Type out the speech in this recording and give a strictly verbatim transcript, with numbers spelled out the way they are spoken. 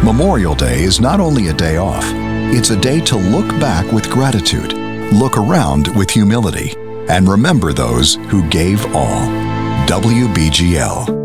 Memorial Day is not only a day off, it's a day to look back with gratitude, look around with humility, and remember those who gave all. W B G L.